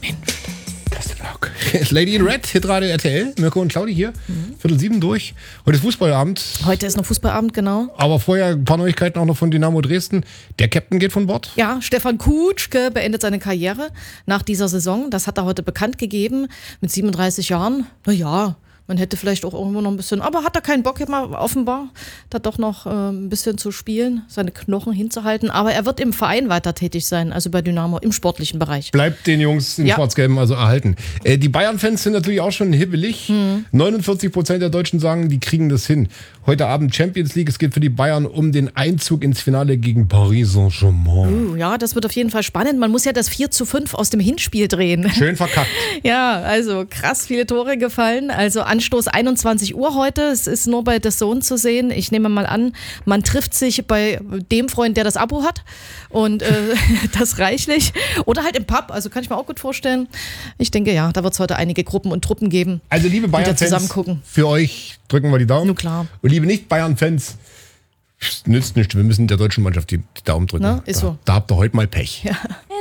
Lady in Red, Hitradio RTL, Mirko und Claudi hier, 6:45 durch. Heute ist Fußballabend. Heute ist noch Fußballabend, genau. Aber vorher ein paar Neuigkeiten auch noch von Dynamo Dresden. Der Captain geht von Bord. Ja, Stefan Kutschke beendet seine Karriere nach dieser Saison. Das hat er heute bekannt gegeben, mit 37 Jahren. Naja, man hätte vielleicht auch irgendwo noch ein bisschen, aber hat er keinen Bock immer offenbar, da doch noch ein bisschen zu spielen, seine Knochen hinzuhalten. Aber er wird im Verein weiter tätig sein, also bei Dynamo im sportlichen Bereich. Bleibt den Jungs in Schwarz-Gelben also erhalten. Die Bayern-Fans sind natürlich auch schon hibbelig. 49% der Deutschen sagen, die kriegen das hin. Heute Abend Champions League. Es geht für die Bayern um den Einzug ins Finale gegen Paris Saint-Germain. Ja, das wird auf jeden Fall spannend. Man muss ja das 4:5 aus dem Hinspiel drehen. Schön verkackt. Ja, also krass viele Tore gefallen. Also Anstoß 21 Uhr heute. Es ist nur bei The Zone zu sehen. Ich nehme mal an, man trifft sich bei dem Freund, der das Abo hat. Und das reichlich. Oder halt im Pub. Also kann ich mir auch gut vorstellen. Ich denke, ja, da wird es heute einige Gruppen und Truppen geben. Also liebe Bayern-Fans, für euch drücken wir die Daumen. Nur klar. Und liebe Nicht-Bayern-Fans, nützt nichts. Wir müssen der deutschen Mannschaft die Daumen drücken. Na, ist so. Da habt ihr heute mal Pech. Ja.